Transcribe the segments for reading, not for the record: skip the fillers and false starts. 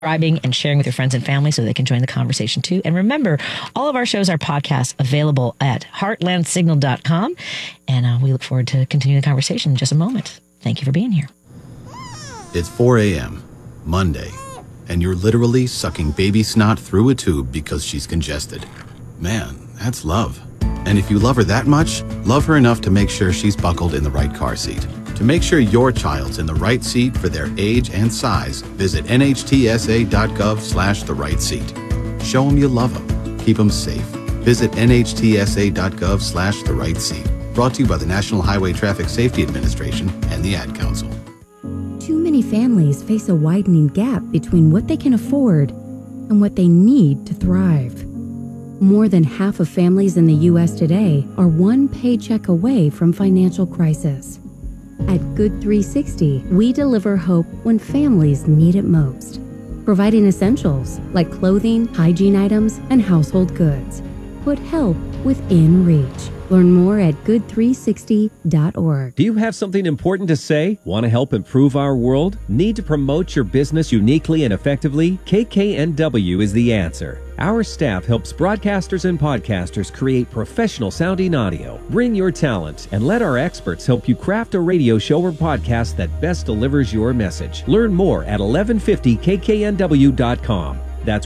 subscribing and sharing with your friends and family so they can join the conversation too. And remember, all of our shows are podcasts available at heartlandsignal.com. And we look forward to continuing the conversation in just a moment. Thank you for being here. It's 4 a.m., Monday, and you're literally sucking baby snot through a tube because she's congested. Man, that's love. And if you love her that much, love her enough to make sure she's buckled in the right car seat. To make sure your child's in the right seat for their age and size, visit nhtsa.gov/the right seat. Show them you love them. Keep them safe. Visit nhtsa.gov/the right seat. Brought to you by the National Highway Traffic Safety Administration and the Ad Council. Too many families face a widening gap between what they can afford and what they need to thrive. More than half of families in the U.S. today are one paycheck away from financial crisis. At Good 360, we deliver hope when families need it most, providing essentials like clothing, hygiene items, and household goods. Put help within reach. Learn more at good360.org. Do you have something important to say? Want to help improve our world? Need to promote your business uniquely and effectively? KKNW is the answer. Our staff helps broadcasters and podcasters create professional sounding audio. Bring your talent and let our experts help you craft a radio show or podcast that best delivers your message. Learn more at 1150kknw.com. That's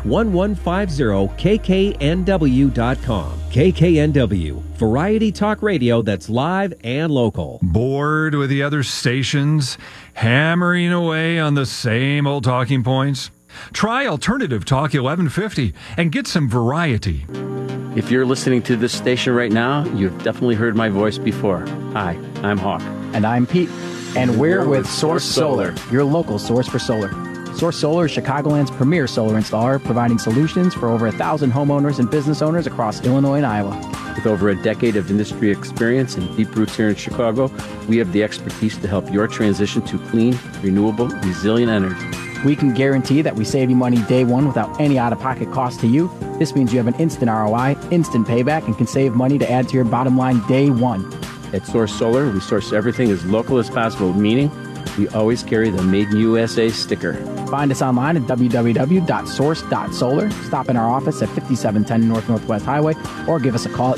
1150kknw.com. KKNW, variety talk radio that's live and local. Bored with the other stations, hammering away on the same old talking points? Try Alternative Talk 1150 and get some variety. If you're listening to this station right now, you've definitely heard my voice before. Hi, I'm Hawk. And I'm Pete. And we're with Source Solar, your local source for solar. Source Solar is Chicagoland's premier solar installer, providing solutions for over 1,000 homeowners and business owners across Illinois and Iowa. With over a decade of industry experience and deep roots here in Chicago, we have the expertise to help your transition to clean, renewable, resilient energy. We can guarantee that we save you money day one without any out-of-pocket cost to you. This means you have an instant ROI, instant payback, and can save money to add to your bottom line day one. At Source Solar, we source everything as local as possible, meaning we always carry the Made in USA sticker. Find us online at www.source.solar. Stop in our office at 5710 North Northwest Highway or give us a call at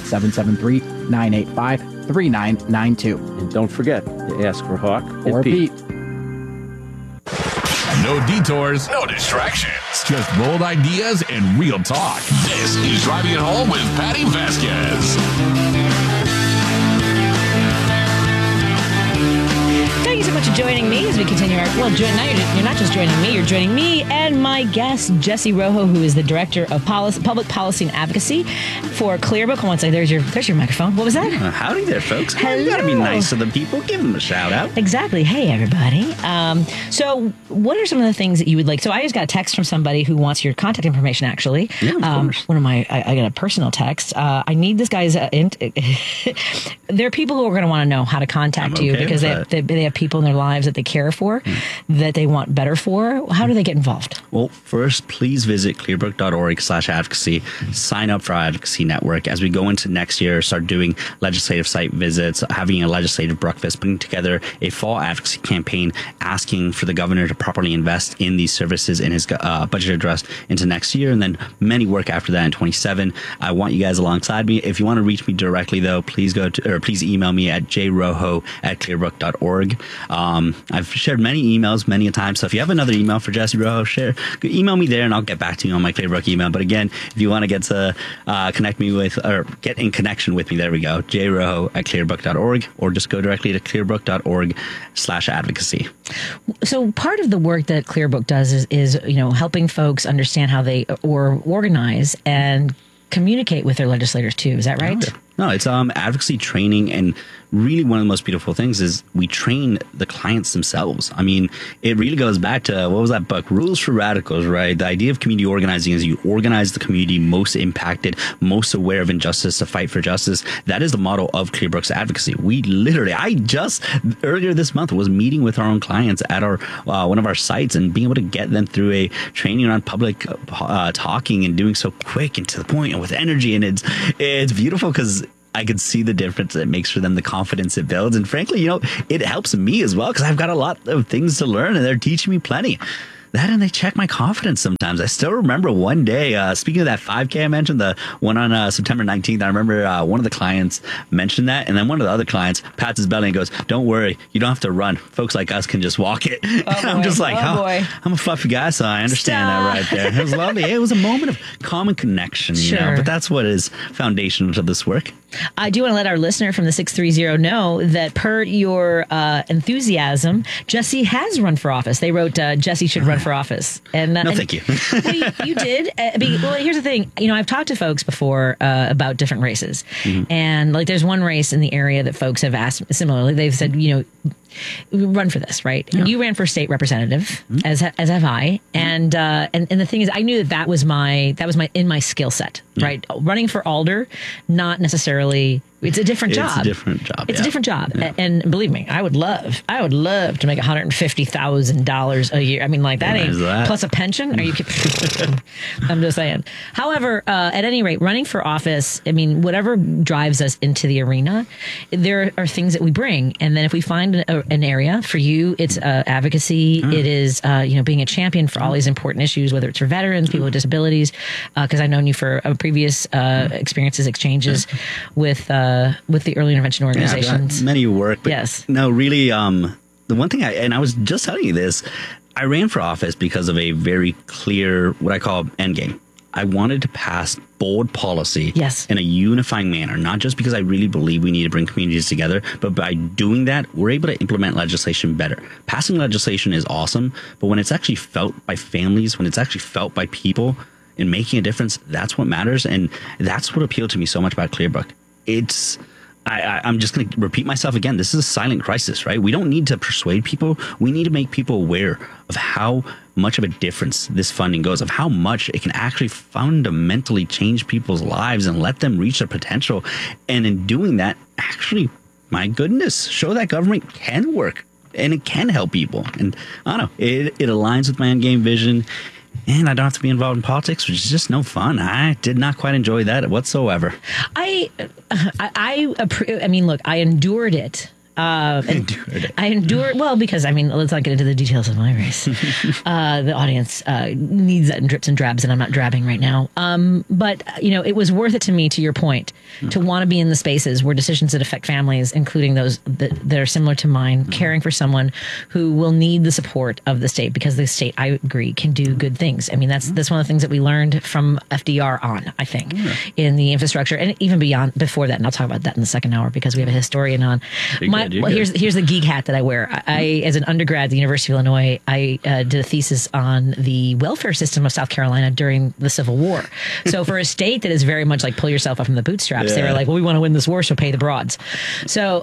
773-985-3992. And don't forget to ask for Hawk or Pete. No detours, no distractions. Just bold ideas and real talk. This is Driving It Home with Patty Vasquez. Thank you so much for joining me as we continue our... Well, now you're not just joining me, you're joining me and my guest, Jesse Rojo, who is the Director of Public Policy and Advocacy for Clearbook. One second, there's your microphone. What was that? Howdy there, folks. Hello. You gotta be nice to the people. Give them a shout out. Exactly. Hey, everybody. So what are some of the things that you would like? So I just got a text from somebody who wants your contact information, actually. Yeah, of course. I got a personal text. I need this guy's... there are people who are going to want to know how to contact you because they have people in their lives that they care for, that they want better for. How do they get involved? Well, first, please visit clearbrook.org/advocacy. Sign up for our advocacy network. As we go into next year, start doing legislative site visits, having a legislative breakfast, putting together a fall advocacy campaign, asking for the governor to properly invest in these services in his budget address into next year, and then many work after that in 27. I want you guys alongside me. If you want to reach me directly, though, please please email me at jrojo@clearbrook.org. I've shared many emails many a time, so if you have another email for Jesse Rojo, email me there and I'll get back to you on my Clearbrook email. But again, if you want to get to connect me with, or get in connection with me, there we go, jrojo@clearbrook.org, or just go directly to clearbrook.org/advocacy. So part of the work that Clearbook does is helping folks understand how they organize and communicate with their legislators too. Is that right? No, it's advocacy training, and really one of the most beautiful things is we train the clients themselves. I mean, it really goes back to, what was that book? Rules for Radicals, right? The idea of community organizing is you organize the community most impacted, most aware of injustice to fight for justice. That is the model of Clearbrook's advocacy. We literally, earlier this month was meeting with our own clients at our one of our sites and being able to get them through a training around public talking and doing so quick and to the point and with energy. And it's beautiful because I could see the difference it makes for them, the confidence it builds. And frankly, it helps me as well because I've got a lot of things to learn and they're teaching me plenty. that, and they check my confidence sometimes. I still remember one day, speaking of that 5K I mentioned, the one on September 19th, I remember one of the clients mentioned that, and then one of the other clients pats his belly and goes, "Don't worry, you don't have to run. Folks like us can just walk it." I'm just like, I'm a fluffy guy, so I understand that right there. It was lovely. It was a moment of common connection, you know, but that's what is foundational to this work. I do want to let our listener from the 630 know that per your enthusiasm, Jesse has run for office. They wrote Jesse should run for office. And no, thank you. Well, you did. Well, here's the thing. You know, I've talked to folks before about different races. And like there's one race in the area that folks have asked similarly. They've said, you know, run for this, right? Yeah. And you ran for state representative, as have I. And the thing is, I knew that was my in my skill set, right? Running for alder, not necessarily. It's a different job. It's a different job. It's a different job. Yeah. And believe me, I would love to make $150,000 a year. I mean, like that ain't plus a pension. Are you kidding? I'm just saying. However, at any rate, running for office, I mean, whatever drives us into the arena, there are things that we bring. And then if we find an area for you, it's advocacy. It is, being a champion for all these important issues, whether it's for veterans, people with disabilities, because I've known you for previous experiences, exchanges with the early intervention organizations. Yeah, many work. But yes. No, really, the one thing I was just telling you this, I ran for office because of a very clear, what I call end game. I wanted to pass bold policy in a unifying manner, not just because I really believe we need to bring communities together, but by doing that, we're able to implement legislation better. Passing legislation is awesome, but when it's actually felt by families, when it's actually felt by people and making a difference, that's what matters. And that's what appealed to me so much about Clearbrook. I'm just going to repeat myself again. This is a silent crisis, right? We don't need to persuade people. We need to make people aware of how much of a difference this funding goes, of how much it can actually fundamentally change people's lives and let them reach their potential. And in doing that, actually, my goodness, show that government can work and it can help people. And I don't know, it aligns with my end game vision. And I don't have to be involved in politics, which is just no fun. I did not quite enjoy that whatsoever. I mean, look, I endured it. I endured well because let's not get into the details of my race. The audience needs that in drips and drabs, and I'm not drabbing right now. But it was worth it to me. To your point, to want to be in the spaces where decisions that affect families, including those that are similar to mine, caring for someone who will need the support of the state, because the state, I agree, can do good things. I mean, that's one of the things that we learned from FDR on, I think, in the infrastructure, and even before that. And I'll talk about that in the second hour because we have a historian on. Here's the geek hat that I wear. I, as an undergrad at the University of Illinois, I did a thesis on the welfare system of South Carolina during the Civil War. So for a state that is very much like pull yourself up from the bootstraps, they were like, well, we want to win this war, so pay the broads. So,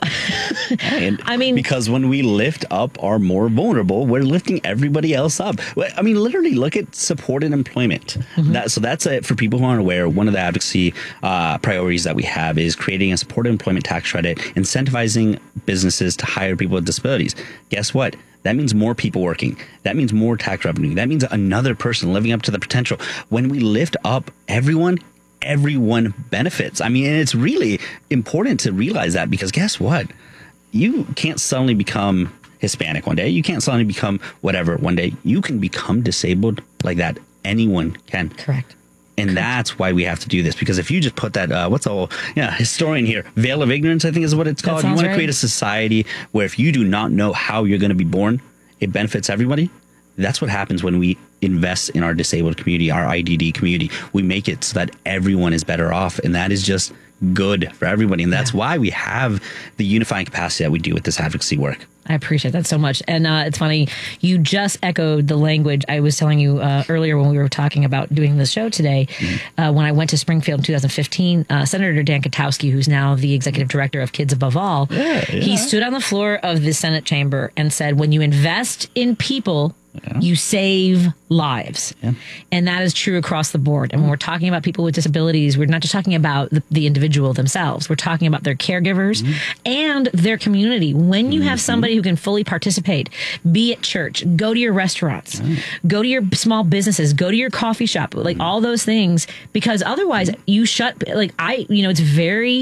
because when we lift up our more vulnerable, we're lifting everybody else up. I mean, literally, look at supported employment. So that's it for people who aren't aware. One of the advocacy priorities that we have is creating a supported employment tax credit, incentivizing businesses to hire people with disabilities. Guess what? That means more people working. That means more tax revenue. That means another person living up to the potential. When we lift up everyone benefits. I mean, and it's really important to realize that, because guess what? You can't suddenly become Hispanic one day. You can't suddenly become whatever one day. You can become disabled like that. Anyone can. Correct. And that's why we have to do this, because if you just put that, historian here, veil of ignorance, I think is what it's called. You want to create a society where if you do not know how you're going to be born, it benefits everybody. That's what happens when we invest in our disabled community, our IDD community. We make it so that everyone is better off. And that is just good for everybody. And that's why we have the unifying capacity that we do with this advocacy work. I appreciate that so much. And it's funny, you just echoed the language I was telling you earlier when we were talking about doing the show today. When I went to Springfield in 2015, Senator Dan Katowski, who's now the executive director of Kids Above All, he stood on the floor of the Senate chamber and said, when you invest in people, you save lives. And that is true across the board. And when we're talking about people with disabilities, we're not just talking about the individual themselves. We're talking about their caregivers and their community. When you have somebody who can fully participate, be at church, go to your restaurants, go to your small businesses, go to your coffee shop, like all those things, because otherwise you shut, it's very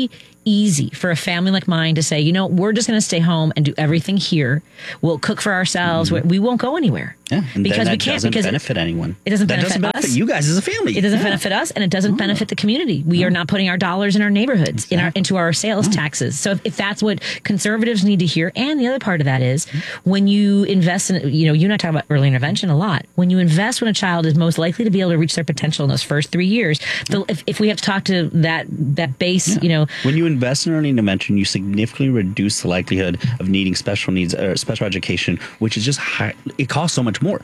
easy for a family like mine to say, you know, we're just going to stay home and do everything here. We'll cook for ourselves. We won't go anywhere. Yeah, and because that we can't. Doesn't because benefit anyone. It doesn't that benefit doesn't benefit us. you guys as a family. It doesn't benefit us, and it doesn't benefit the community. We are not putting our dollars in our neighborhoods, into our sales taxes. So if that's what conservatives need to hear, and the other part of that is when you invest in, you know, you and I talk about early intervention a lot. When you invest when a child is most likely to be able to reach their potential in those first 3 years, if we have to talk to that base, you know, when you invest in early intervention, you significantly reduce the likelihood of needing special needs or special education, which is just high. It costs so much more.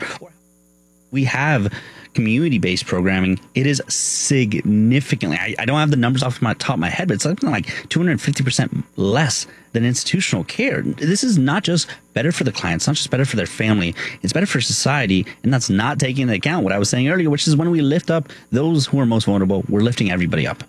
We have community-based programming. It is significantly, I don't have the numbers off the top of my head, but it's something like 250% less than institutional care. This is not just better for the clients, not just better for their family, it's better for society, and that's not taking into account what I was saying earlier, which is when we lift up those who are most vulnerable, we're lifting everybody up.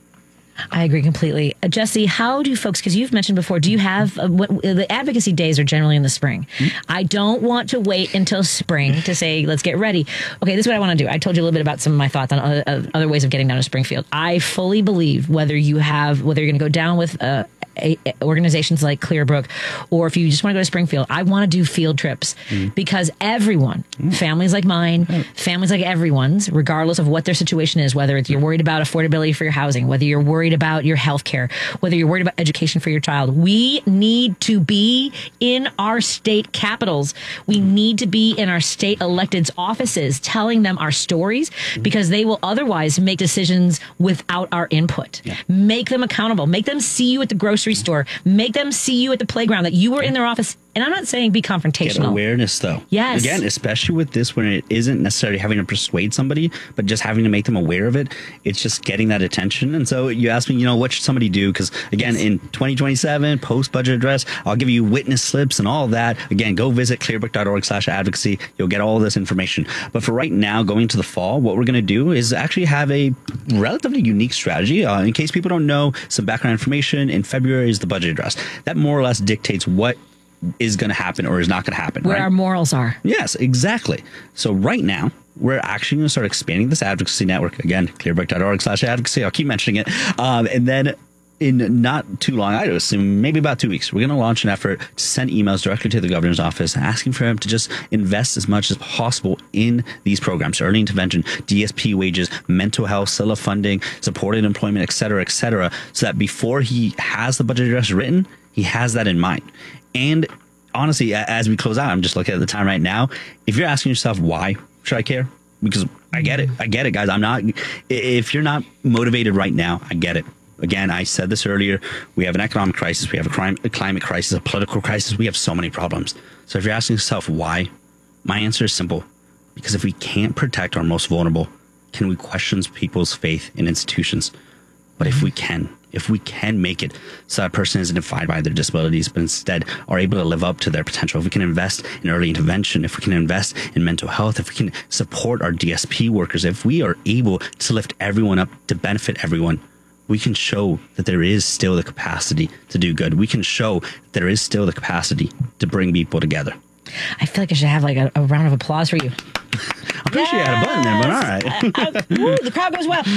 I agree completely. Jesse, how do folks, because you've mentioned before, do you have, the advocacy days are generally in the spring. I don't want to wait until spring to say, let's get ready. Okay, this is what I want to do. I told you a little bit about some of my thoughts on other ways of getting down to Springfield. I fully believe whether you're going to go down with organizations like Clearbrook, or if you just want to go to Springfield, I want to do field trips because everyone, families like mine, families like everyone's, regardless of what their situation is, whether it's you're worried about affordability for your housing, whether you're worried about your health care, whether you're worried about education for your child, we need to be in our state capitals. We need to be in our state electeds' offices telling them our stories because they will otherwise make decisions without our input. Make them accountable. Make them see you at the grocery store. Make them see you at the playground, that you were in their office. And I'm not saying be confrontational. Get awareness, though. Yes. Again, especially with this, when it isn't necessarily having to persuade somebody, but just having to make them aware of it. It's just getting that attention. And so you ask me, you know, what should somebody do? Because, again, in 2027, post-budget address, I'll give you witness slips and all of that. Again, go visit clearbrook.org/advocacy. You'll get all of this information. But for right now, going to the fall, what we're going to do is actually have a relatively unique strategy. In case people don't know, some background information, in February is the budget address. That more or less dictates what is going to happen or is not going to happen. Where our morals are. Yes, exactly. So right now, we're actually going to start expanding this advocacy network. Again, clearbrook.org/advocacy. I'll keep mentioning it. And then in not too long, I would assume maybe about 2 weeks, we're going to launch an effort to send emails directly to the governor's office asking for him to just invest as much as possible in these programs: early intervention, DSP wages, mental health, SILA funding, supported employment, et cetera, so that before he has the budget address written, he has that in mind. And honestly, as we close out, I'm just looking at the time right now. If you're asking yourself, why should I care? Because I get it, guys. If you're not motivated right now, I get it. Again, I said this earlier. We have an economic crisis. We have a climate crisis, a political crisis. We have so many problems. So if you're asking yourself why, my answer is simple. Because if we can't protect our most vulnerable, can we question people's faith in institutions? But if we can make it so that person isn't defined by their disabilities, but instead are able to live up to their potential, if we can invest in early intervention, if we can invest in mental health, if we can support our DSP workers, if we are able to lift everyone up to benefit everyone, we can show that there is still the capacity to do good. We can show that there is still the capacity to bring people together. I feel like I should have like a round of applause for you. I'm pretty sure you had a button there, but all right. Woo, the crowd goes well.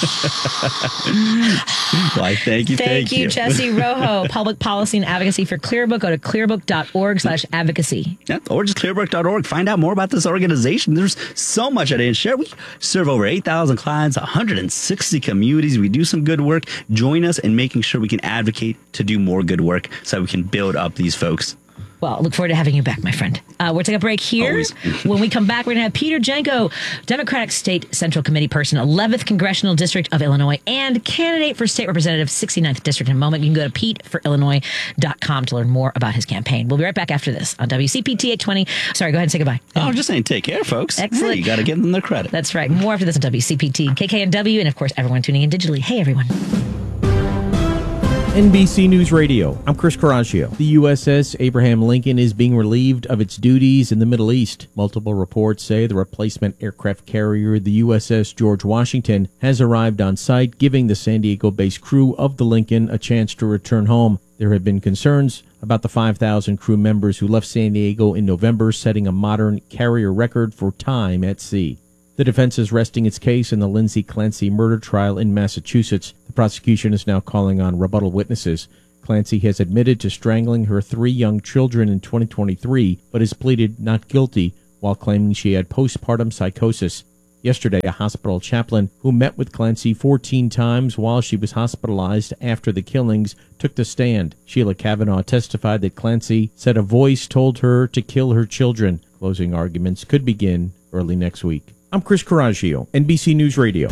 Why, thank you. Thank you, Jesse Rojo, Public Policy and Advocacy for Clearbrook. Go to clearbrook.org/advocacy. Yeah, or just clearbrook.org. Find out more about this organization. There's so much I didn't share. We serve over 8,000 clients, 160 communities. We do some good work. Join us in making sure we can advocate to do more good work so we can build up these folks. Well, look forward to having you back, my friend. We'll take a break here. Always. When we come back, we're going to have Peter Jenko, Democratic State Central Committee person, 11th Congressional District of Illinois, and candidate for State Representative 69th District. In a moment, you can go to PeteForIllinois.com to learn more about his campaign. We'll be right back after this on WCPT 820. Sorry, go ahead and say goodbye. Oh, I'm just saying take care, folks. Excellent. Hey, you got to give them their credit. That's right. More after this on WCPT, KKNW, and of course, everyone tuning in digitally. Hey, everyone. NBC News Radio. I'm Chris Caraccio. The USS Abraham Lincoln is being relieved of its duties in the Middle East. Multiple reports say the replacement aircraft carrier, the USS George Washington, has arrived on site, giving the San Diego-based crew of the Lincoln a chance to return home. There have been concerns about the 5,000 crew members who left San Diego in November, setting a modern carrier record for time at sea. The defense is resting its case in the Lindsay Clancy murder trial in Massachusetts. The prosecution is now calling on rebuttal witnesses. Clancy has admitted to strangling her 3 young children in 2023, but has pleaded not guilty while claiming she had postpartum psychosis. Yesterday, a hospital chaplain who met with Clancy 14 times while she was hospitalized after the killings took the stand. Sheila Kavanaugh testified that Clancy said a voice told her to kill her children. Closing arguments could begin early next week. I'm Chris Coraggio, NBC News Radio.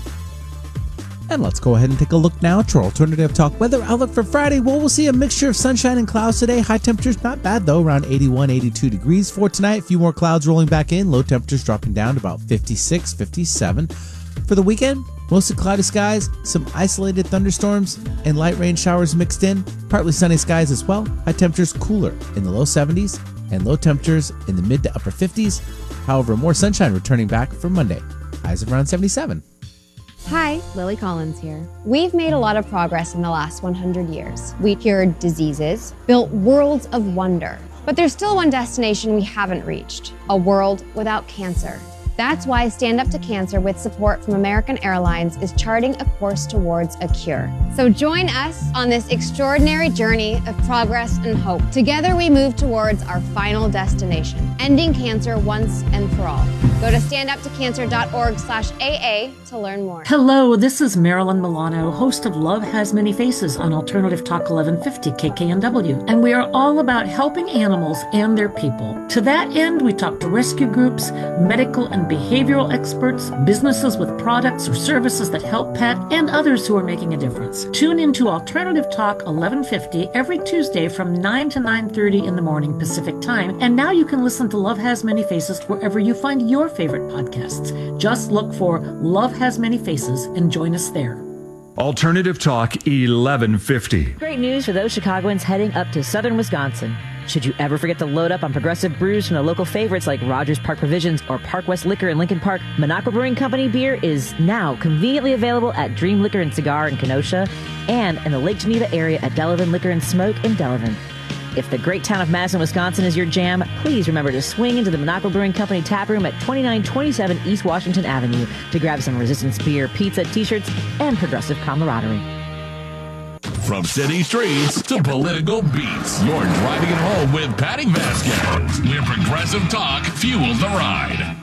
And let's go ahead and take a look now at your alternative talk weather outlook for Friday. Well, we'll see a mixture of sunshine and clouds today. High temperatures not bad though, around 81, 82 degrees. For tonight, a few more clouds rolling back in. Low temperatures dropping down to about 56, 57. For the weekend, mostly cloudy skies, some isolated thunderstorms, and light rain showers mixed in. Partly sunny skies as well. High temperatures cooler in the low 70s and low temperatures in the mid to upper 50s. However, more sunshine returning back for Monday. Highs of around 77. Hi, Lily Collins here. We've made a lot of progress in the last 100 years. We cured diseases, built worlds of wonder. But there's still one destination we haven't reached, a world without cancer. That's why Stand Up to Cancer, with support from American Airlines, is charting a course towards a cure. So join us on this extraordinary journey of progress and hope. Together we move towards our final destination, ending cancer once and for all. Go to standuptocancer.org/AA to learn more. Hello, this is Marilyn Milano, host of Love Has Many Faces on Alternative Talk 1150 KKNW. And we are all about helping animals and their people. To that end, we talk to rescue groups, medical and behavioral experts, businesses with products or services that help pet, and others who are making a difference. Tune into Alternative Talk 1150 every Tuesday from 9 to 9:30 in the morning Pacific Time. And now you can listen to Love Has Many Faces wherever you find your favorite podcasts. Just look for Love Has Many Faces and join us there. Alternative Talk 1150. Great news for those Chicagoans heading up to southern Wisconsin. Should you ever forget to load up on progressive brews from the local favorites like Rogers Park Provisions or Park West Liquor in Lincoln Park, Minocqua Brewing Company beer is now conveniently available at Dream Liquor and Cigar in Kenosha and in the Lake Geneva area at Delavan Liquor and Smoke in Delavan. If the great town of Madison, Wisconsin is your jam, please remember to swing into the Minocqua Brewing Company tap room at 2927 East Washington Avenue to grab some Resistance beer, pizza, t-shirts, and progressive camaraderie. From city streets to political beats, you're driving it home with Patty Vasquez, where progressive talk fuels the ride.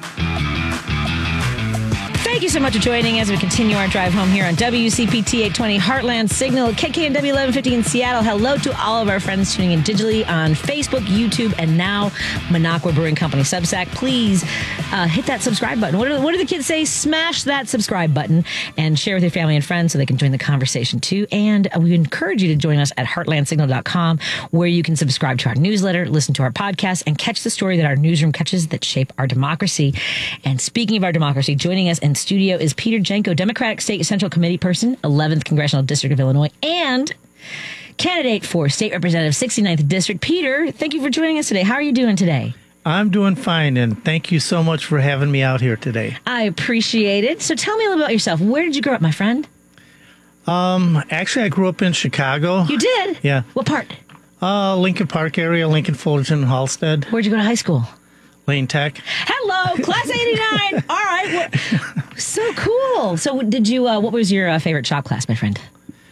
Thank you so much for joining as we continue our drive home here on WCPT 820 Heartland Signal, KKNW 1150 in Seattle. Hello to all of our friends tuning in digitally on Facebook, YouTube, and now Minocqua Brewing Company Substack. Please hit that subscribe button. What do the kids say? Smash that subscribe button and share with your family and friends so they can join the conversation too. And we encourage you to join us at heartlandsignal.com, where you can subscribe to our newsletter, listen to our podcast, and catch the story that our newsroom catches that shape our democracy. And speaking of our democracy, joining us in studio is Peter Jenko, Democratic State Central Committee person, 11th Congressional District of Illinois, and candidate for State Representative 69th District. Peter, thank you for joining us today. How are you doing today? I'm doing fine, and thank you so much for having me out here today. I appreciate it. So tell me a little about yourself. Where did you grow up, my friend? Actually, I grew up in Chicago. You did? Yeah. What part? Lincoln Park area, Lincoln, Fullerton, Halstead. Where'd you go to high school? Lane Tech. Hello, class 89. All right. So cool. So did you, what was your favorite shop class, my friend?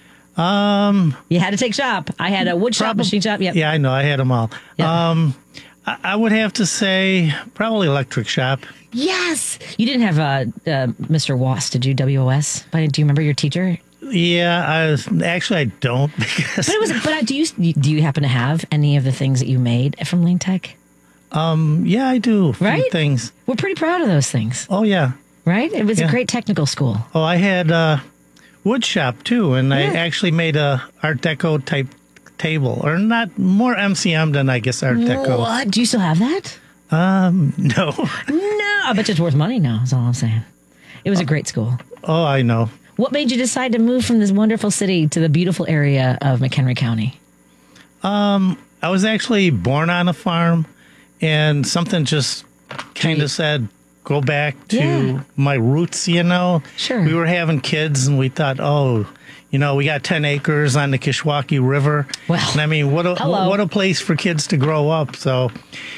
You had to take shop. I had a wood shop, machine shop. Yep. Yeah, I know. I had them all. Yep. I would have to say probably electric shop. Yes. You didn't have Mr. Woss, did you? WOS? Do you remember your teacher? Yeah, I don't. Because do you happen to have any of the things that you made from Lane Tech? Yeah, I do. Right? Things. We're pretty proud of those things. Oh, yeah. Right? It was a great technical school. Oh, I had wood shop, too, and I actually made a Art Deco type table, or not, more MCM than I guess Art Deco. What? Do you still have that? No. No. I bet it's worth money now, is all I'm saying. It was a great school. Oh, I know. What made you decide to move from this wonderful city to the beautiful area of McHenry County? I was actually born on a farm, and something just kind of said, go back to my roots, you know? Sure. We were having kids, and we thought, we got 10 acres on the Kishwaukee River. Well, and I mean, what a place for kids to grow up. So,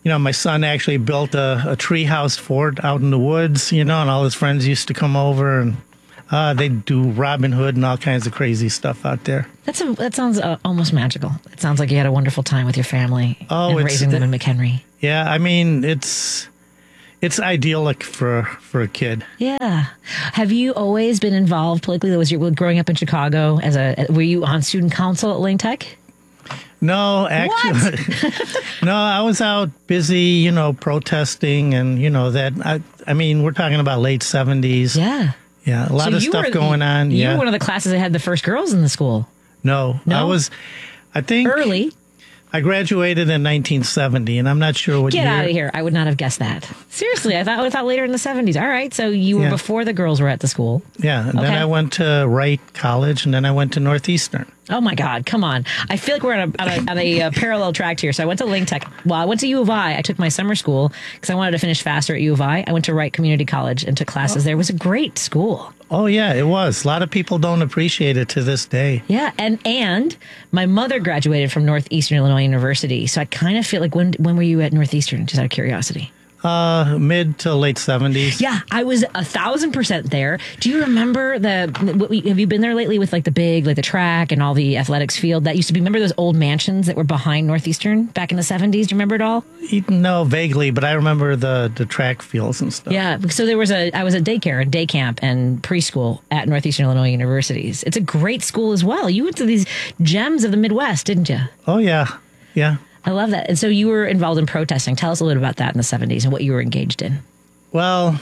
my son actually built a treehouse fort out in the woods, and all his friends used to come over and they do Robin Hood and all kinds of crazy stuff out there. That sounds almost magical. It sounds like you had a wonderful time with your family and raising them in McHenry. Yeah, I mean, it's idyllic for a kid. Yeah. Have you always been involved politically? Was you growing up in Chicago were you on student council at Lane Tech? No, actually, no. I was out busy, protesting and that. I mean, we're talking about late 70s. Yeah. Yeah, a lot of stuff going on. You were one of the classes that had the first girls in the school. No, I think early. I graduated in 1970, and I'm not sure what year. Get out of here. I would not have guessed that. Seriously, I thought later in the 70s. All right, so you were before the girls were at the school. Yeah, and then I went to Wright College, and then I went to Northeastern. Oh, my God. Come on. I feel like we're on a parallel track here. So I went to Lane Tech. Well, I went to U of I. I took my summer school because I wanted to finish faster at U of I. I went to Wright Community College and took classes there. It was a great school. Oh, yeah, it was. A lot of people don't appreciate it to this day. Yeah, and my mother graduated from Northeastern Illinois University. So I kind of feel like, when were you at Northeastern, just out of curiosity? Mid to late 70s. Yeah, I was 1,000% there. Do you remember have you been there lately with the track and all the athletics field? That used to be, remember those old mansions that were behind Northeastern back in the 70s? Do you remember it all? No, vaguely, but I remember the track fields and stuff. Yeah, so I was at daycare and day camp and preschool at Northeastern Illinois Universities. It's a great school as well. You went to these gems of the Midwest, didn't you? Oh, yeah. Yeah. I love that. And so you were involved in protesting. Tell us a little about that in the 70s and what you were engaged in. Well,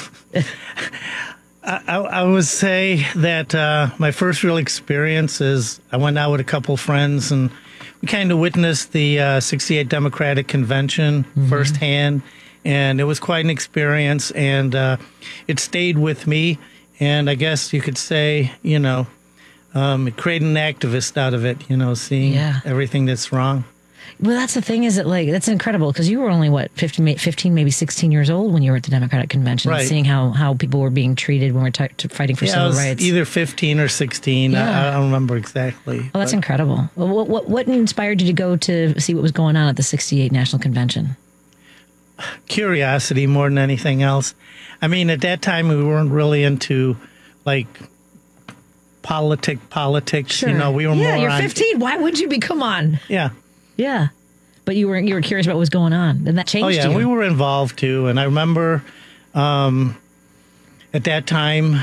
I would say that my first real experience is I went out with a couple friends and we kind of witnessed the 68 Democratic Convention firsthand. And it was quite an experience. And it stayed with me. And I guess you could say, it created an activist out of it, seeing everything that's wrong. Well, that's the thing, is that that's incredible because you were only 15, maybe 16 years old when you were at the Democratic Convention, right. Seeing how people were being treated when we were fighting for civil rights. Either 15 or 16. Yeah. I don't remember exactly. Well, that's incredible. Well, what inspired you to go to see what was going on at the 68 National Convention? Curiosity more than anything else. I mean, at that time we weren't really into politics. Sure. We were more. You're 15. Why would you be? Come on. Yeah. Yeah. But you were curious about what was going on, and that changed you. Oh, yeah, we were involved, too. And I remember at that time,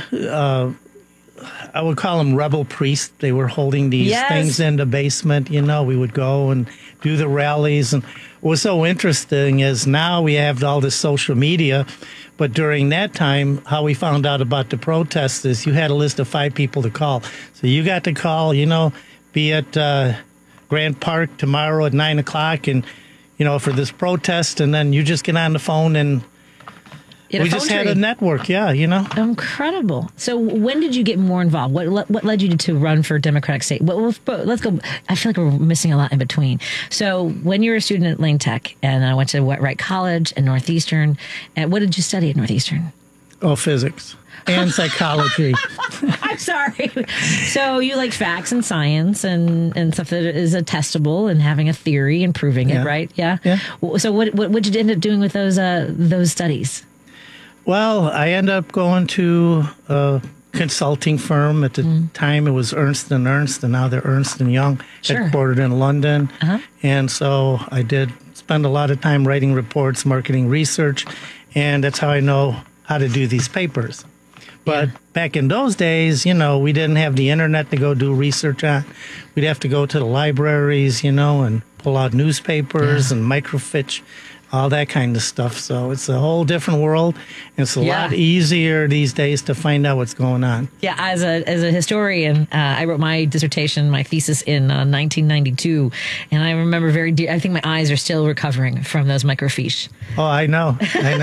I would call them rebel priests. They were holding these things in the basement. We would go and do the rallies. And what was so interesting is now we have all this social media. But during that time, how we found out about the protests is you had a list of 5 people to call. So you got to call, be at Grant Park tomorrow at 9 o'clock and, for this protest. And then you just get on the phone and we just had a network. Yeah, Incredible. So when did you get more involved? What led you to run for Democratic state? Let's go. I feel like we're missing a lot in between. So when you were a student at Lane Tech and I went to Wright College and Northeastern, and what did you study at Northeastern? Oh, physics. And psychology. I'm sorry. So you like facts and science and stuff that is attestable and having a theory and proving it, right? Yeah. So what did you end up doing with those studies? Well, I ended up going to a consulting firm. At the time, it was Ernst & Ernst, and now they're Ernst & Young, headquartered in London. And so I did spend a lot of time writing reports, marketing research, and that's how I know how to do these papers. But back in those days, we didn't have the internet to go do research on. We'd have to go to the libraries, and pull out newspapers and microfiche, all that kind of stuff. So it's a whole different world. And it's a lot easier these days to find out what's going on. Yeah, as a historian, I wrote my dissertation, my thesis in 1992. And I remember I think my eyes are still recovering from those microfiche. Oh, I know.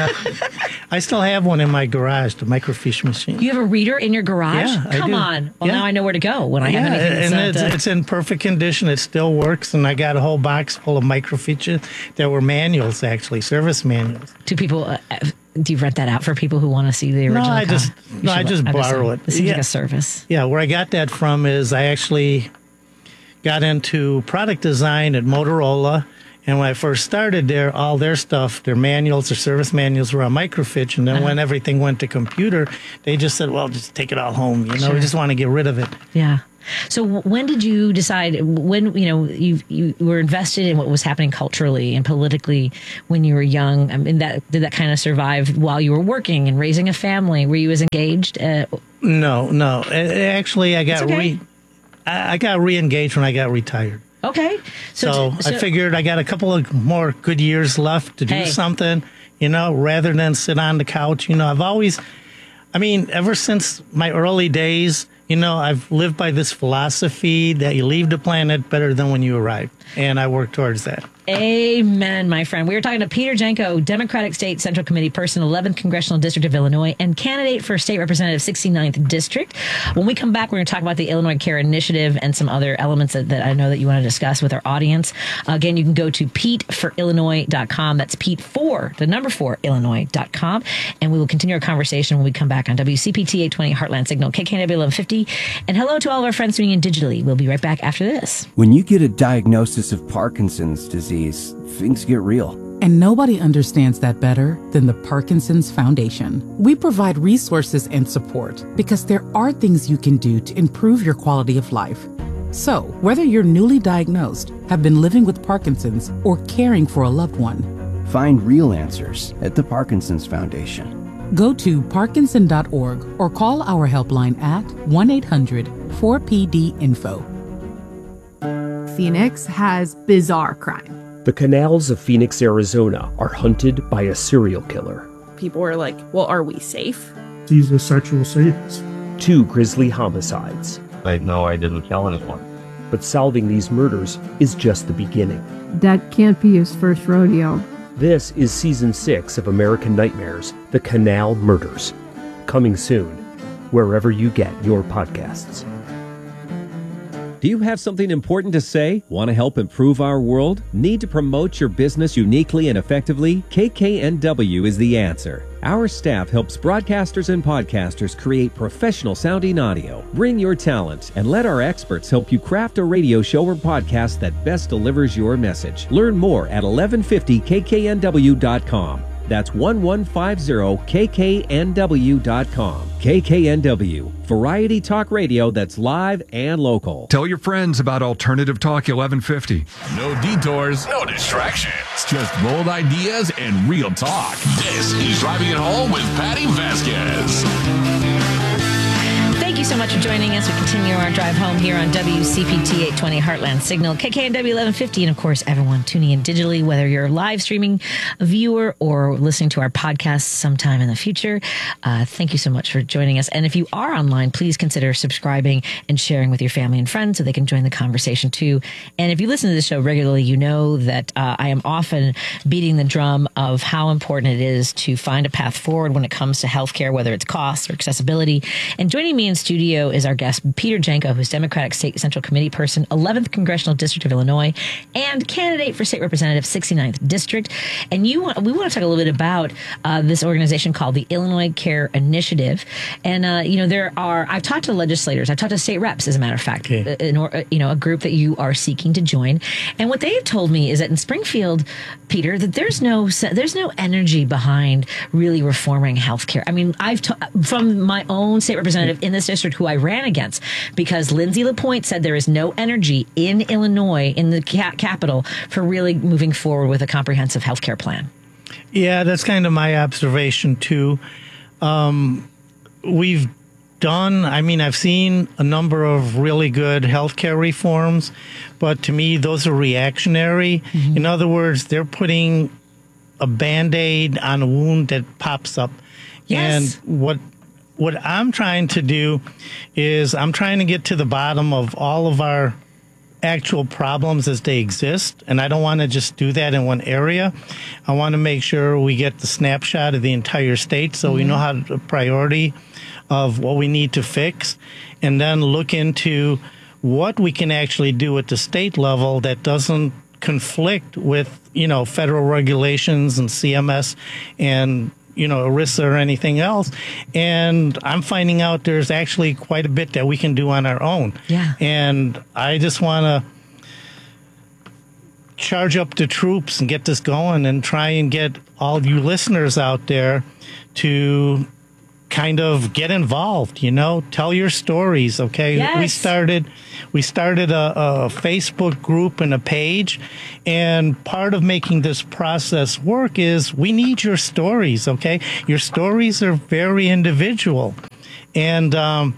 I still have one in my garage, the microfiche machine. You have a reader in your garage? Yeah, Come on. Well, now I know where to go when I have anything. And it's in perfect condition. It still works. And I got a whole box full of microfiches. There were manuals, actually, service manuals. Do people... do you rent that out for people who want to see the original? No, I just borrow it. This seems like a service. Yeah, where I got that from is I actually got into product design at Motorola, And when I first started there, all their stuff, their manuals, their service manuals were on microfiche. And then when everything went to computer, they just said, well, just take it all home. You know, we just want to get rid of it. Yeah. So when did you decide, when, you were invested in what was happening culturally and politically when you were young? I mean, did that kind of survive while you were working and raising a family? Were you as engaged? No. Actually, I got I got re-engaged when I got retired. Okay. So I figured I got a couple of more good years left to do something, rather than sit on the couch. I've always, ever since my early days, I've lived by this philosophy that you leave the planet better than when you arrive. And I work towards that. Amen, my friend. We were talking to Peter Janko, Democratic State Central Committee person, 11th Congressional District of Illinois, and candidate for State Representative 69th District. When we come back, we're going to talk about the Illinois Care Initiative and some other elements that I know that you want to discuss with our audience. Again, you can go to PeteForIllinois.com. That's Pete for, the number 4, Illinois.com. And we will continue our conversation when we come back on WCPT 820 Heartland Signal, KKNW 1150. And hello to all of our friends tuning in digitally. We'll be right back after this. When you get a diagnosis of Parkinson's disease, things get real. And nobody understands that better than the Parkinson's Foundation. We provide resources and support because there are things you can do to improve your quality of life. So, whether you're newly diagnosed, have been living with Parkinson's, or caring for a loved one, find real answers at the Parkinson's Foundation. Go to parkinson.org or call our helpline at 1-800-4PD-INFO. Phoenix has bizarre crime. The canals of Phoenix, Arizona are hunted by a serial killer. People are like, well, are we safe? He's a sexual sadist. 2 grisly homicides. I didn't kill anyone. But solving these murders is just the beginning. That can't be his first rodeo. This is Season 6 of American Nightmares, The Canal Murders. Coming soon, wherever you get your podcasts. Do you have something important to say? Want to help improve our world? Need to promote your business uniquely and effectively? KKNW is the answer. Our staff helps broadcasters and podcasters create professional sounding audio. Bring your talent and let our experts help you craft a radio show or podcast that best delivers your message. Learn more at 1150kknw.com. That's 1150kknw.com. KKNW, variety talk radio that's live and local. Tell your friends about Alternative Talk 1150. No detours, no distractions, just bold ideas and real talk. This is Driving It Home with Patty Vasquez. Thank you so much for joining us. We continue our drive home here on WCPT 820 Heartland Signal, KKNW 1150, and of course, everyone tuning in digitally, whether you're a live streaming viewer or listening to our podcast sometime in the future. Thank you so much for joining us. And if you are online, please consider subscribing and sharing with your family and friends so they can join the conversation too. And if you listen to the show regularly, you know that I am often beating the drum of how important it is to find a path forward when it comes to healthcare, whether it's costs or accessibility. And joining me in studio is our guest, Peter Janko, who's Democratic State Central Committee person, 11th Congressional District of Illinois, and candidate for State Representative 69th District. And we want to talk a little bit about this organization called the Illinois Care Initiative. And, I've talked to legislators, I've talked to state reps, as a matter of fact, a group that you are seeking to join. And what they've told me is that in Springfield, Peter, that there's no energy behind really reforming healthcare. I mean, from my own state representative in this district who I ran against, because Lindsay LaPointe said there is no energy in Illinois, in the capital, for really moving forward with a comprehensive healthcare plan. Yeah, that's kind of my observation too. I've seen a number of really good healthcare reforms, but to me, those are reactionary. Mm-hmm. In other words, they're putting a Band-Aid on a wound that pops up. Yes. And what I'm trying to do is I'm trying to get to the bottom of all of our actual problems as they exist. And I don't want to just do that in one area. I want to make sure we get the snapshot of the entire state so we know how the priority of what we need to fix, and then look into what we can actually do at the state level that doesn't conflict with, federal regulations and CMS and ERISA or anything else. And I'm finding out there's actually quite a bit that we can do on our own. Yeah. And I just want to charge up the troops and get this going and try and get all you listeners out there to kind of get involved, tell your stories. Okay. Yes. We started a Facebook group and a page, and part of making this process work is we need your stories. Okay. Your stories are very individual, and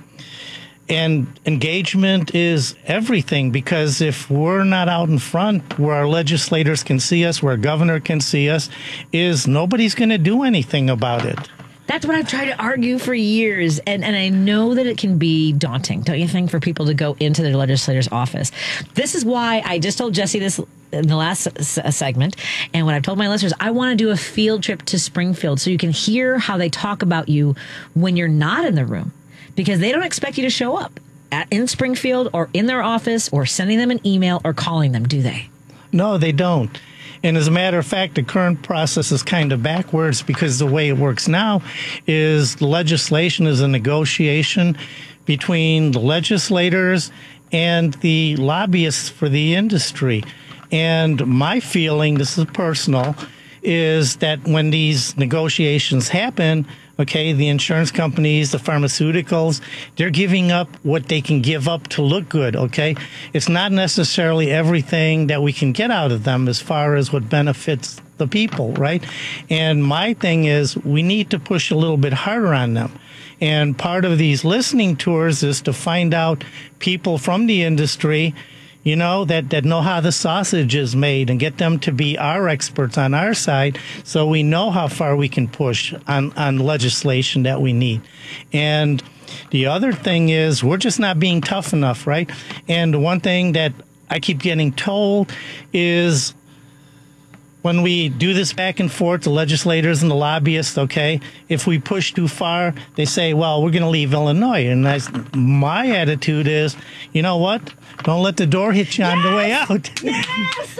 engagement is everything, because if we're not out in front where our legislators can see us, where our governor can see us, is nobody's going to do anything about it. That's what I've tried to argue for years. And I know that it can be daunting, don't you think, for people to go into their legislator's office. This is why I just told Jesse this in the last segment. And what I've told my listeners, I want to do a field trip to Springfield so you can hear how they talk about you when you're not in the room, because they don't expect you to show up in Springfield or in their office or sending them an email or calling them, do they? No, they don't. And as a matter of fact, the current process is kind of backwards, because the way it works now is the legislation is a negotiation between the legislators and the lobbyists for the industry. And my feeling, this is personal, is that when these negotiations happen, okay, the insurance companies, the pharmaceuticals, they're giving up what they can give up to look good, okay? It's not necessarily everything that we can get out of them as far as what benefits the people, right? And my thing is we need to push a little bit harder on them. And part of these listening tours is to find out people from the industry, that know how the sausage is made, and get them to be our experts on our side, so we know how far we can push on legislation that we need. And the other thing is we're just not being tough enough, right? And one thing that I keep getting told is when we do this back and forth, the legislators and the lobbyists, okay, if we push too far, they say, well, we're going to leave Illinois. And my attitude is, you know what? Don't let the door hit you on the way out. Yes,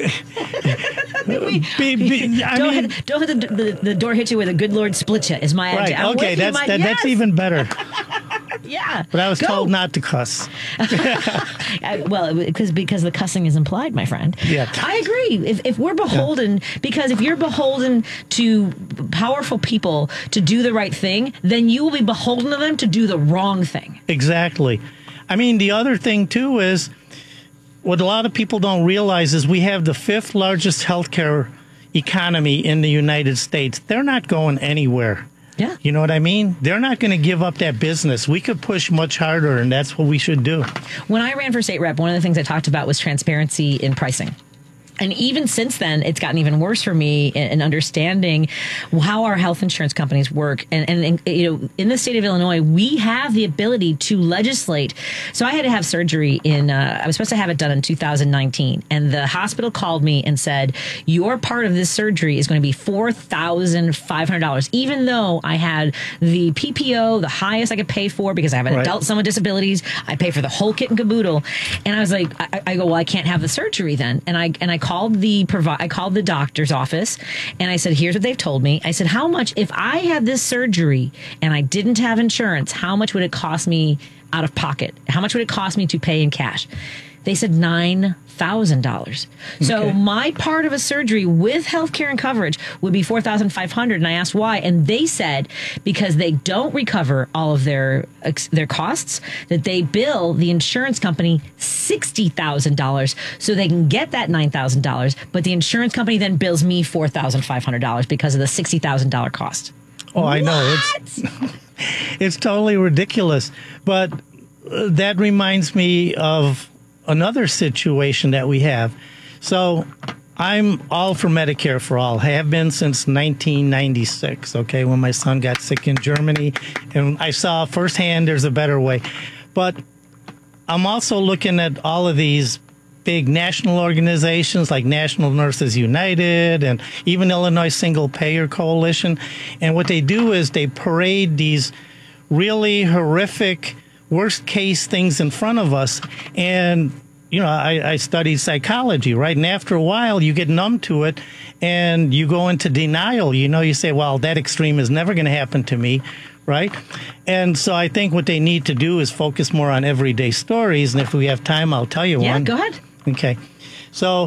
don't hit the door hit you where the good Lord split you, is my attitude. Right, okay, that's even better. Yeah. But I was told not to cuss. Well, because the cussing is implied, my friend. Yeah. I agree. If we're beholden, because if you're beholden to powerful people to do the right thing, then you will be beholden to them to do the wrong thing. Exactly. I mean, the other thing, too, is what a lot of people don't realize is we have the 5th largest healthcare economy in the United States. They're not going anywhere. Yeah. You know what I mean? They're not going to give up that business. We could push much harder, and that's what we should do. When I ran for state rep, one of the things I talked about was transparency in pricing. And even since then, it's gotten even worse for me in understanding how our health insurance companies work. And in the state of Illinois, we have the ability to legislate. So I had to have surgery I was supposed to have it done in 2019. And the hospital called me and said, your part of this surgery is going to be $4,500, even though I had the PPO, the highest I could pay for, because I have an adult son with disabilities. I pay for the whole kit and caboodle. And I was like, I go, well, I can't have the surgery then. And I called the doctor's office, and I said, here's what they've told me. I said, how much, if I had this surgery and I didn't have insurance, how much would it cost me out of pocket? How much would it cost me to pay in cash? They said $9,000. So my part of a surgery with healthcare and coverage would be $4,500. And I asked why, and they said because they don't recover all of their costs, that they bill the insurance company $60,000 so they can get that $9,000. But the insurance company then bills me $4,500 because of the $60,000 cost. Oh, I know. It's totally ridiculous. But that reminds me of another situation that we have. So I'm all for Medicare for all. I have been since 1996, okay, when my son got sick in Germany. And I saw firsthand there's a better way. But I'm also looking at all of these big national organizations like National Nurses United and even Illinois Single Payer Coalition. And what they do is they parade these really horrific worst case things in front of us. And, I studied psychology, right? And after a while, you get numb to it and you go into denial. You say, well, that extreme is never going to happen to me, right? And so I think what they need to do is focus more on everyday stories. And if we have time, I'll tell you one. Yeah, go ahead. Okay. So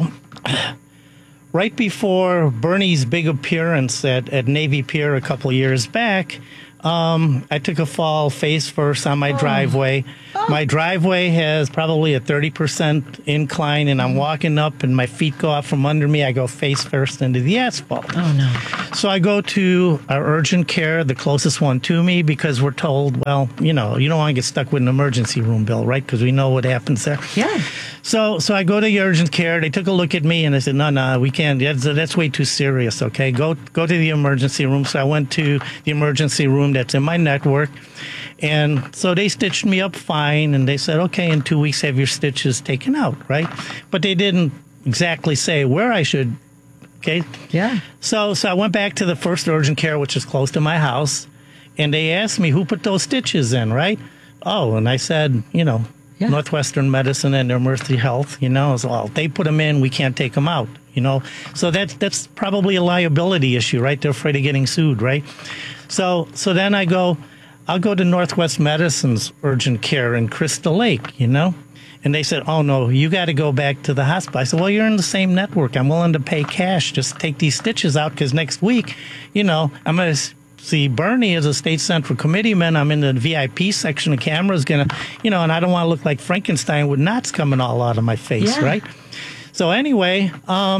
right before Bernie's big appearance at Navy Pier a couple years back, I took a fall face first on my driveway. My driveway has probably a 30% incline, and I'm walking up, and my feet go out from under me. I go face first into the asphalt. Oh, no. So I go to our urgent care, the closest one to me, because we're told, well, you know, you don't want to get stuck with an emergency room bill, right? Because we know what happens there. Yeah. So I go to the urgent care. They took a look at me, and I said, no, we can't. That's way too serious, okay? Go to the emergency room. So I went to the emergency room that's in my network. And so they stitched me up fine, and they said, okay, in 2 weeks, have your stitches taken out, right? But they didn't exactly say where I should, okay? Yeah. So I went back to the first urgent care, which is close to my house, and they asked me who put those stitches in, right? Oh, and I said, you know, Northwestern Medicine and Mercy Health, you know, as well. They put them in, we can't take them out, you know. So that's probably a liability issue, right? They're afraid of getting sued, right? So then I'll go to Northwest Medicine's urgent care in Crystal Lake, you know? And they said, oh, no, you got to go back to the hospital. I said, well, you're in the same network. I'm willing to pay cash. Just take these stitches out because next week, you know, I'm going to see Bernie as a state central committeeman. I'm in the VIP section. The camera's going to, you know, and I don't want to look like Frankenstein with knots coming all out of my face, right? So anyway,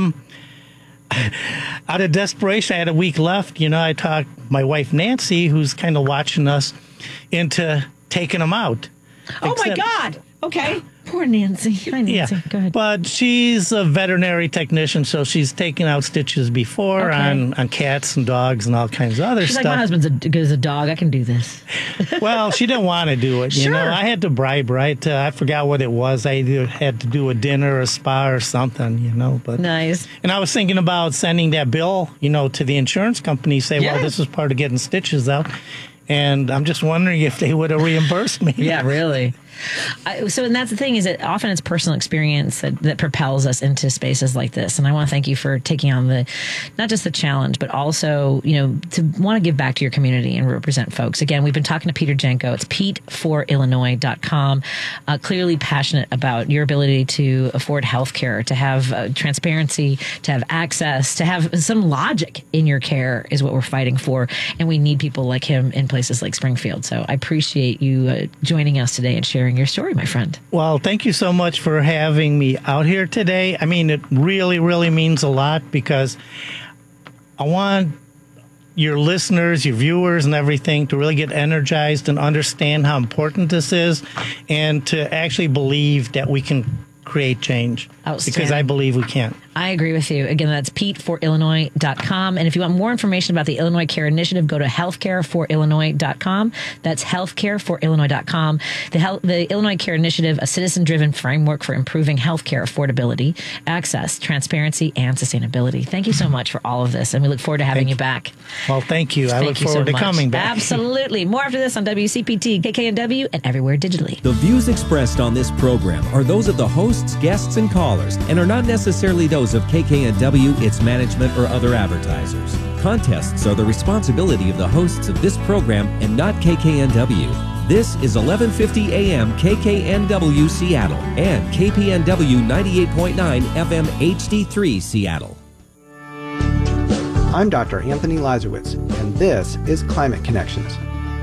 out of desperation, I had a week left. You know, I talked my wife, Nancy, who's kind of watching us, into taking them out. Oh, my God. Okay. Poor Nancy. Hi, Nancy. Go ahead. But she's a veterinary technician, so she's taken out stitches before on cats and dogs and all kinds of other She's stuff. like, my husband's is a dog. I can do this. Well, she didn't want to do it. You know, I had to bribe her. I forgot what it was. I either had to do a dinner or a spa or something, you know. But nice. And I was thinking about sending that bill, you know, to the insurance company, say, well, this is part of getting stitches out. And I'm just wondering if they would have reimbursed me. Yeah, really. And that's the thing, is that often it's personal experience that propels us into spaces like this. And I want to thank you for taking on not just the challenge, but also, you know, to want to give back to your community and represent folks. Again, we've been talking to Peter Jenko. It's pete4illinois.com. Clearly passionate about your ability to afford health care, to have transparency, to have access, to have some logic in your care is what we're fighting for. And we need people like him in places like Springfield. So I appreciate you joining us today and sharing your story, my friend. Well, thank you so much for having me out here today. I mean, it really, really means a lot because I want your listeners, your viewers and everything to really get energized and understand how important this is and to actually believe that we can create change. Because I believe we can. I agree with you. Again, that's pete4illinois.com. And if you want more information about the Illinois Care Initiative, go to healthcare4illinois.com. That's healthcare4illinois.com. The Illinois Care Initiative, a citizen-driven framework for improving healthcare affordability, access, transparency, and sustainability. Thank you so much for all of this, and we look forward to having you back. Well, thank you. I look forward to coming back. Absolutely. More after this on WCPT, KKNW, and everywhere digitally. The views expressed on this program are those of the hosts, guests, and callers, and are not necessarily those of KKNW, its management, or other advertisers. Contests are the responsibility of the hosts of this program and not KKNW. This is 1150 AM KKNW Seattle and KPNW 98.9 FM HD3 Seattle. I'm Dr. Anthony Lazarowitz, and this is Climate Connections.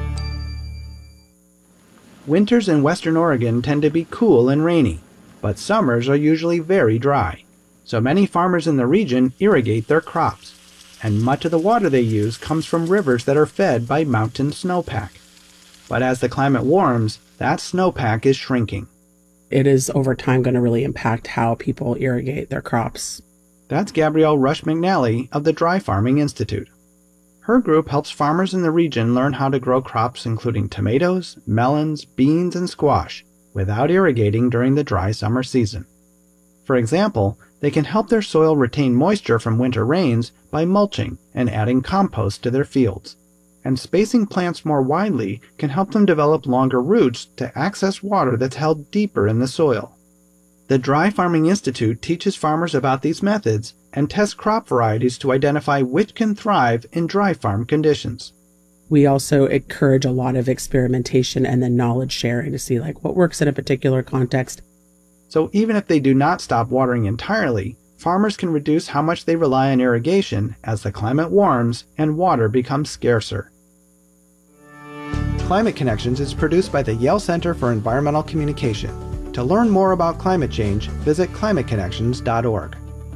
Winters in Western Oregon tend to be cool and rainy, but summers are usually very dry. So many farmers in the region irrigate their crops, and much of the water they use comes from rivers that are fed by mountain snowpack. But as the climate warms, that snowpack is shrinking. It is over time going to really impact how people irrigate their crops. That's Gabrielle Rush McNally of the Dry Farming Institute. Her group helps farmers in the region learn how to grow crops including tomatoes, melons, beans, and squash without irrigating during the dry summer season. For example, they can help their soil retain moisture from winter rains by mulching and adding compost to their fields. And spacing plants more widely can help them develop longer roots to access water that's held deeper in the soil. The Dry Farming Institute teaches farmers about these methods and tests crop varieties to identify which can thrive in dry farm conditions. We also encourage a lot of experimentation and then knowledge sharing to see what works in a particular context. So even if they do not stop watering entirely, farmers can reduce how much they rely on irrigation as the climate warms and water becomes scarcer. Climate Connections is produced by the Yale Center for Environmental Communication. To learn more about climate change, visit climateconnections.org.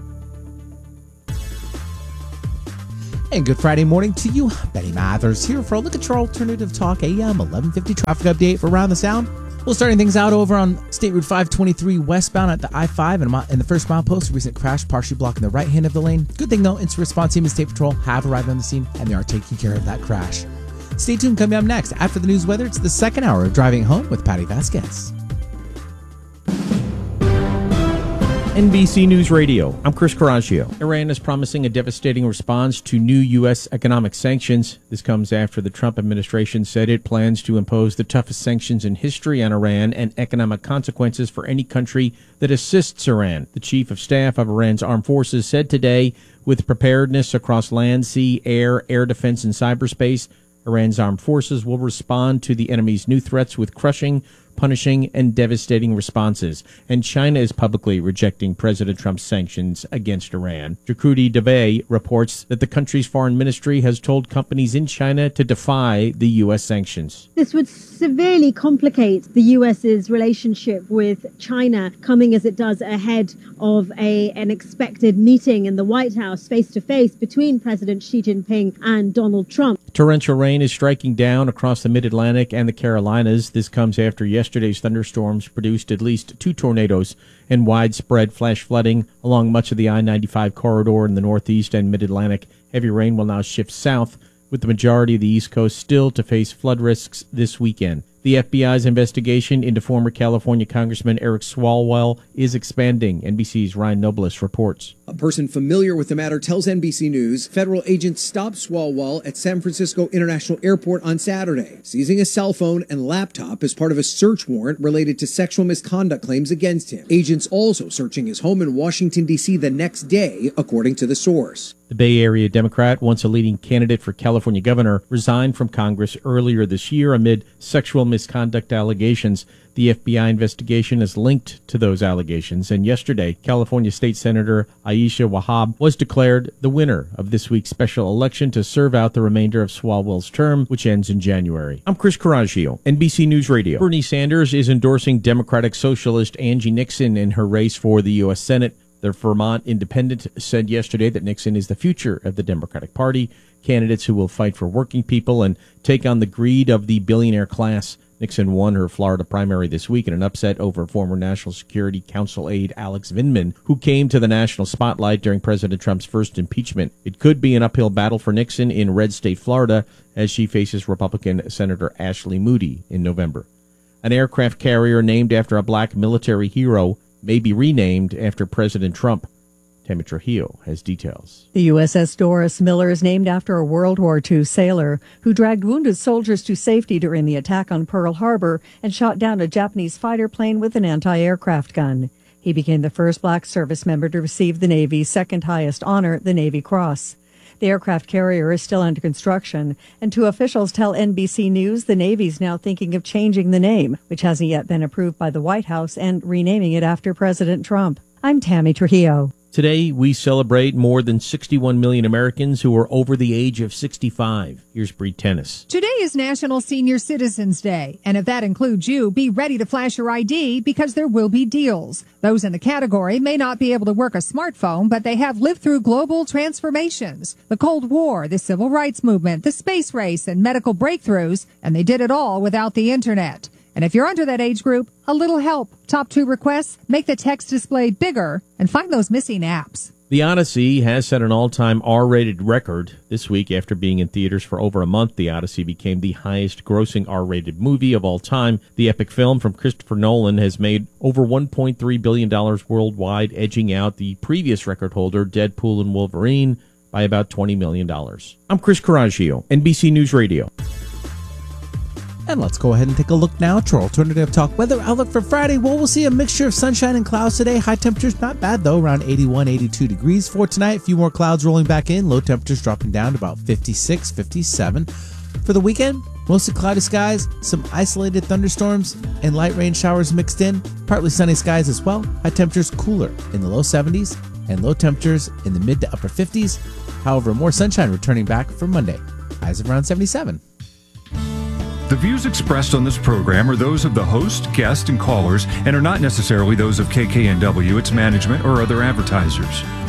And good Friday morning to you. Benny Mathers here for a look at your Alternative Talk AM 1150 traffic update for Around the Sound. We'll starting things out over on State Route 523 westbound at the I-5 and the first mile post. A recent crash partially blocking the right hand of the lane. Good thing though, instant response team and State Patrol have arrived on the scene and they are taking care of that crash. Stay tuned. Coming up next after the news weather, it's the second hour of Driving Home with Patty Vasquez. NBC News Radio, I'm Chris Coraggio. Iran is promising a devastating response to new U.S. economic sanctions. This comes after the Trump administration said it plans to impose the toughest sanctions in history on Iran and economic consequences for any country that assists Iran. The chief of staff of Iran's armed forces said today, with preparedness across land, sea, air defense, and cyberspace, Iran's armed forces will respond to the enemy's new threats with crushing, punishing, and devastating responses. And China is publicly rejecting President Trump's sanctions against Iran. Jakrudi Dave reports that the country's foreign ministry has told companies in China to defy the U.S. sanctions. This would severely complicate the U.S.'s relationship with China, coming as it does ahead of an expected meeting in the White House face-to-face between President Xi Jinping and Donald Trump. Torrential rain is striking down across the Mid-Atlantic and the Carolinas. This comes after yesterday's thunderstorms produced at least 2 tornadoes and widespread flash flooding along much of the I-95 corridor in the Northeast and Mid-Atlantic. Heavy rain will now shift south, with the majority of the East Coast still to face flood risks this weekend. The FBI's investigation into former California Congressman Eric Swalwell is expanding. NBC's Ryan Nobles reports. A person familiar with the matter tells NBC News federal agents stopped Swalwell at San Francisco International Airport on Saturday, seizing a cell phone and laptop as part of a search warrant related to sexual misconduct claims against him. Agents also searching his home in Washington, D.C. the next day, according to the source. The Bay Area Democrat, once a leading candidate for California governor, resigned from Congress earlier this year amid sexual misconduct allegations. The FBI investigation is linked to those allegations, and yesterday, California State Senator Aisha Wahab was declared the winner of this week's special election to serve out the remainder of Swalwell's term, which ends in January. I'm Chris Coraggio, NBC News Radio. Bernie Sanders is endorsing Democratic Socialist Angie Nixon in her race for the U.S. Senate. The Vermont Independent said yesterday that Nixon is the future of the Democratic Party, candidates who will fight for working people and take on the greed of the billionaire class. Nixon won her Florida primary this week in an upset over former National Security Council aide Alex Vindman, who came to the national spotlight during President Trump's first impeachment. It could be an uphill battle for Nixon in red state Florida as she faces Republican Senator Ashley Moody in November. An aircraft carrier named after a black military hero may be renamed after President Trump. Tammy Trujillo has details. The USS Doris Miller is named after a World War II sailor who dragged wounded soldiers to safety during the attack on Pearl Harbor and shot down a Japanese fighter plane with an anti-aircraft gun. He became the first black service member to receive the Navy's second highest honor, the Navy Cross. The aircraft carrier is still under construction, and two officials tell NBC News the Navy's now thinking of changing the name, which hasn't yet been approved by the White House, and renaming it after President Trump. I'm Tammy Trujillo. Today, we celebrate more than 61 million Americans who are over the age of 65. Here's Bree Tennis. Today is National Senior Citizens Day, and if that includes you, be ready to flash your ID because there will be deals. Those in the category may not be able to work a smartphone, but they have lived through global transformations. The Cold War, the Civil Rights Movement, the space race, and medical breakthroughs, and they did it all without the Internet. And if you're under that age group, a little help. Top 2 requests, make the text display bigger and find those missing apps. The Odyssey has set an all-time R-rated record. This week, after being in theaters for over a month, The Odyssey became the highest-grossing R-rated movie of all time. The epic film from Christopher Nolan has made over $1.3 billion worldwide, edging out the previous record holder, Deadpool and Wolverine, by about $20 million. I'm Chris Coraggio, NBC News Radio. And let's go ahead and take a look now at your Alternative Talk weather outlook for Friday. Well, we'll see a mixture of sunshine and clouds today. High temperatures not bad, though, around 81, 82 degrees. For tonight, a few more clouds rolling back in. Low temperatures dropping down to about 56, 57. For the weekend, mostly cloudy skies, some isolated thunderstorms, and light rain showers mixed in. Partly sunny skies as well. High temperatures cooler in the low 70s. and low temperatures in the mid to upper 50s. However, more sunshine returning back for Monday. Highs of around 77. The views expressed on this program are those of the host, guest, and callers and are not necessarily those of KKNW, its management, or other advertisers.